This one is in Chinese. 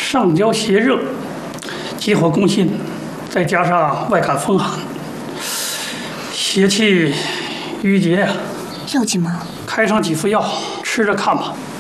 上焦邪热，急火攻心，再加上外感风寒，邪气郁结呀。 要紧吗？ 开上几副药，吃着看吧。